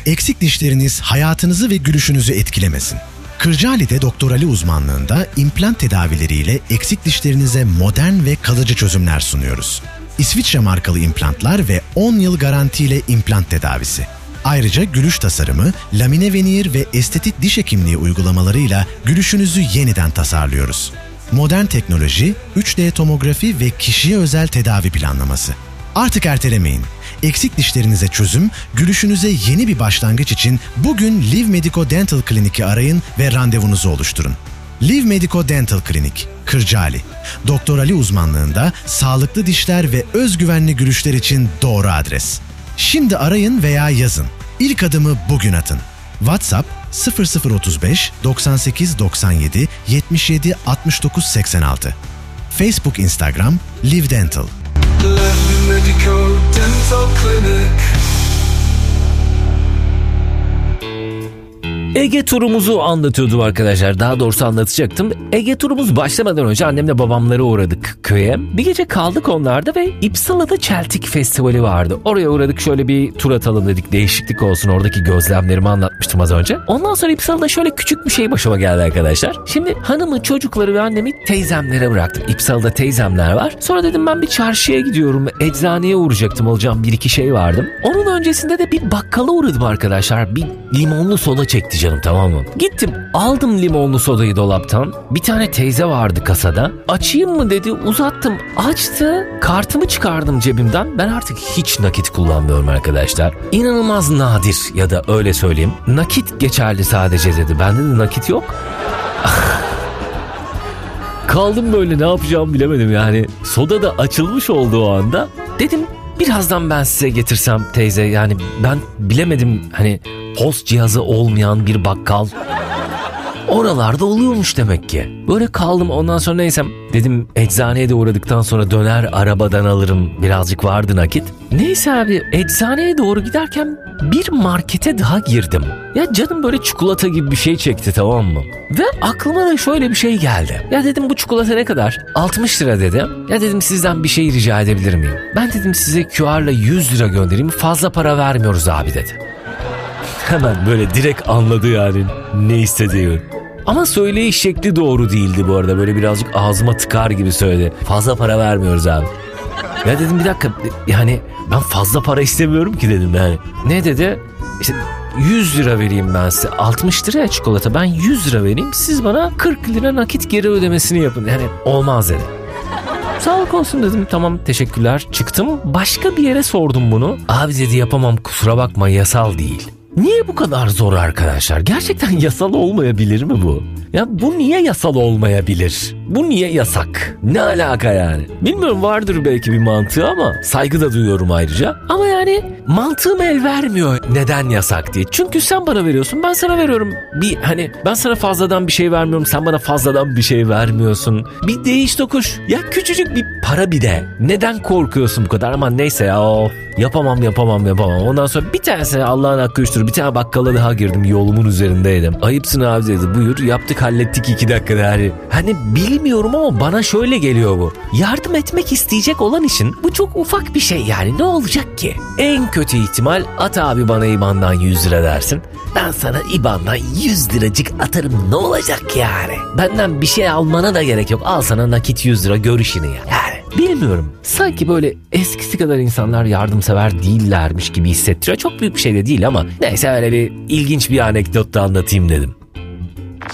Eksik dişleriniz hayatınızı ve gülüşünüzü etkilemesin. Kırcaali'de Doktor Ali uzmanlığında implant tedavileriyle eksik dişlerinize modern ve kalıcı çözümler sunuyoruz. İsviçre markalı implantlar ve 10 yıl garantiyle implant tedavisi. Ayrıca gülüş tasarımı, lamine veneer ve estetik diş hekimliği uygulamalarıyla gülüşünüzü yeniden tasarlıyoruz. Modern teknoloji, 3D tomografi ve kişiye özel tedavi planlaması. Artık ertelemeyin. Eksik dişlerinize çözüm, gülüşünüze yeni bir başlangıç için bugün Live Medico Dental Klinik'i arayın ve randevunuzu oluşturun. Live Medico Dental Klinik, Kırcaali. Doktor Ali uzmanlığında sağlıklı dişler ve özgüvenli gülüşler için doğru adres. Şimdi arayın veya yazın. İlk adımı bugün atın. WhatsApp 0035 98 97 77 69 86. Facebook, Instagram Live Dental. Live Medico Dental Clinic. Ege turumuzu anlatıyordum arkadaşlar. Daha doğrusu anlatacaktım. Ege turumuz başlamadan önce annemle babamlara uğradık köye. Bir gece kaldık onlarda ve İpsala'da Çeltik Festivali vardı. Oraya uğradık, şöyle bir tur atalım dedik. Değişiklik olsun, oradaki gözlemlerimi anlatmıştım az önce. Ondan sonra İpsala'da şöyle küçük bir şey başıma geldi arkadaşlar. Şimdi hanımı, çocukları ve annemi teyzemlere bıraktım. İpsala'da teyzemler var. Sonra dedim ben bir çarşıya gidiyorum. Eczaneye uğrayacaktım, alacağım bir iki şey vardı. Onun öncesinde de bir bakkala uğradım arkadaşlar. Bir limonlu soda çekti canım, tamam mı? Gittim, aldım limonlu sodayı dolaptan. Bir tane teyze vardı kasada. Açayım mı dedi, uzattım. Açtı, kartımı çıkardım cebimden. Ben artık hiç nakit kullanmıyorum arkadaşlar. İnanılmaz nadir, ya da öyle söyleyeyim. Nakit geçerli sadece dedi. Bende de nakit yok. Kaldım böyle, ne yapacağımı bilemedim yani. Soda da açılmış olduğu anda. Dedim birazdan ben size getirsem teyze, yani ben bilemedim, hani POS cihazı olmayan bir bakkal oralarda oluyormuş demek ki. Böyle kaldım, ondan sonra neyse dedim eczaneye de uğradıktan sonra döner arabadan alırım, birazcık vardı nakit. Neyse abi, eczaneye doğru giderken bir markete daha girdim. Ya canım böyle çikolata gibi bir şey çekti, tamam mı? Ve aklıma da şöyle bir şey geldi. Ya dedim bu çikolata ne kadar? 60 lira dedim. Ya dedim sizden bir şey rica edebilir miyim? Ben dedim size QR'la 100 lira göndereyim, fazla para vermiyoruz abi dedi. Hemen böyle direkt anladı yani ne istediğimi. Ama söyleyiş şekli doğru değildi bu arada. Böyle birazcık ağzıma tıkar gibi söyledi. Fazla para vermiyoruz abi. Ya dedim bir dakika, yani ben fazla para istemiyorum ki dedim yani. Ne dedi? İşte 100 lira vereyim ben size. 60 liraya çikolata, ben 100 lira vereyim. Siz bana 40 lira nakit geri ödemesini yapın. Yani olmaz dedi. Sağlık olsun dedim, tamam teşekkürler. Çıktım, başka bir yere sordum bunu. Abi dedi yapamam, kusura bakma, yasal değil. Niye bu kadar zor arkadaşlar? Gerçekten yasal olmayabilir mi bu? Ya bu niye yasal olmayabilir? Bu niye yasak? Ne alaka yani? Bilmiyorum, vardır belki bir mantığı ama saygı da duyuyorum ayrıca. Ama yani mantığım el vermiyor neden yasak diye. Çünkü sen bana veriyorsun, ben sana veriyorum. Hani ben sana fazladan bir şey vermiyorum, sen bana fazladan bir şey vermiyorsun. Bir değiş tokuş. Ya küçücük bir para bir de. Neden korkuyorsun bu kadar? Ama neyse ya, yapamam. Ondan sonra bir tanesi Allah'ın hakkı üçtür. Bir tane bakkala daha girdim, yolumun üzerindeydim. Ayıpsın abi dedi, buyur, yaptık hallettik 2 dakikada yani. Hani bilmiyorum ama bana şöyle geliyor bu. Yardım etmek isteyecek olan için bu çok ufak bir şey yani, ne olacak ki? En kötü ihtimal at abi bana IBAN'dan 100 lira dersin. Ben sana IBAN'dan 100 liracık atarım, ne olacak yani? Benden bir şey almana da gerek yok, al sana nakit 100 lira, gör işini ya. Yani bilmiyorum, sanki böyle eskisi kadar insanlar yardımsever değillermiş gibi hissettiriyor. Çok büyük bir şey de değil ama neyse, öyle bir ilginç bir anekdot da anlatayım dedim.